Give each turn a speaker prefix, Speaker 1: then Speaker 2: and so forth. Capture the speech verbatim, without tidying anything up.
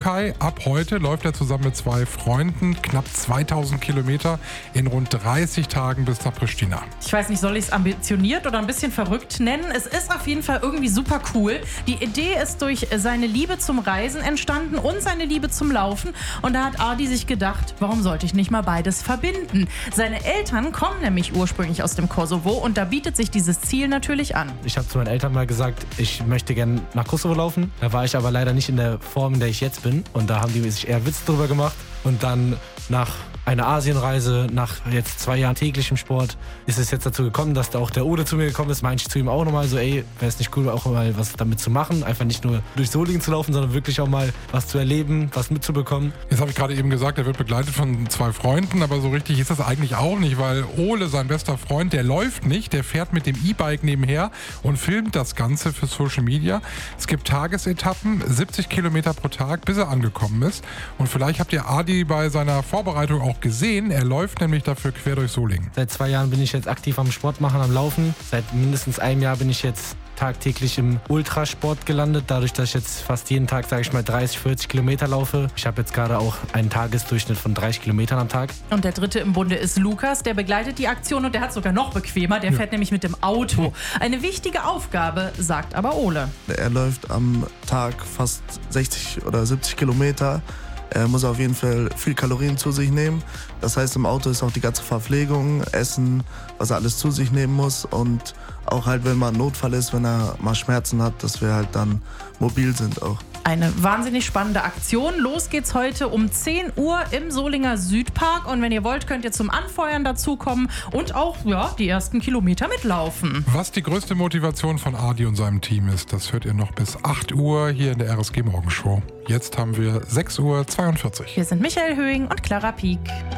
Speaker 1: Kai. Ab heute läuft er zusammen mit zwei Freunden knapp zweitausend Kilometer in rund dreißig Tagen bis nach Pristina.
Speaker 2: Ich weiß nicht, soll ich es ambitioniert oder ein bisschen verrückt nennen? Es ist auf jeden Fall irgendwie super cool. Die Idee ist durch seine Liebe zum Reisen entstanden und seine Liebe zum Laufen. Und da hat Adi sich gedacht, warum sollte ich nicht mal beides verbinden? Seine Eltern kommen nämlich ursprünglich aus dem Kosovo und da bietet sich dieses Ziel natürlich an.
Speaker 3: Ich habe zu meinen Eltern mal gesagt, ich möchte gerne nach Kosovo laufen. Da war ich aber leider nicht in der Form, in der ich jetzt bin. Und da haben die sich eher Witz drüber gemacht. Und dann nach einer Asienreise, nach jetzt zwei Jahren täglichem Sport, ist es jetzt dazu gekommen, dass da auch der Ode zu mir gekommen ist. Meinte ich zu ihm auch nochmal so, ey, wäre es nicht cool, auch mal was damit zu machen? Einfach nicht nur durch Solingen zu laufen, sondern wirklich auch mal was zu erleben, was mitzubekommen.
Speaker 1: Jetzt habe ich gerade eben gesagt, er wird begleitet von zwei Freunden, aber so richtig ist das eigentlich auch nicht, weil Ole, sein bester Freund, der läuft nicht, der fährt mit dem E-Bike nebenher und filmt das Ganze für Social Media. Es gibt Tagesetappen, siebzig Kilometer pro Tag, bis er angekommen ist. Und vielleicht habt ihr Adi bei seiner Vorbereitung auch gesehen, er läuft nämlich dafür quer durch Solingen.
Speaker 3: Seit zwei Jahren bin ich jetzt aktiv am Sport machen, am Laufen. Seit mindestens einem Jahr bin ich jetzt tagtäglich im Ultrasport gelandet, dadurch, dass ich jetzt fast jeden Tag, sage ich mal, dreißig, vierzig Kilometer laufe. Ich habe jetzt gerade auch einen Tagesdurchschnitt von dreißig Kilometern am Tag.
Speaker 2: Und der dritte im Bunde ist Lukas, der begleitet die Aktion und der hat sogar noch bequemer, der ja. fährt nämlich mit dem Auto. Eine wichtige Aufgabe, sagt aber Ole.
Speaker 4: Er läuft am Tag fast sechzig oder siebzig Kilometer. Er muss auf jeden Fall viel Kalorien zu sich nehmen. Das heißt, im Auto ist auch die ganze Verpflegung, Essen, was er alles zu sich nehmen muss. Und auch halt, wenn mal ein Notfall ist, wenn er mal Schmerzen hat, dass wir halt dann mobil sind auch.
Speaker 2: Eine wahnsinnig spannende Aktion. Los geht's heute um zehn Uhr im Solinger Südpark. Und wenn ihr wollt, könnt ihr zum Anfeuern dazukommen und auch ja, die ersten Kilometer mitlaufen.
Speaker 1: Was die größte Motivation von Adi und seinem Team ist, das hört ihr noch bis acht Uhr hier in der R S G Morgenshow. Jetzt haben wir sechs Uhr zweiundvierzig.
Speaker 2: Wir sind Michael Höhing und Clara Pieck.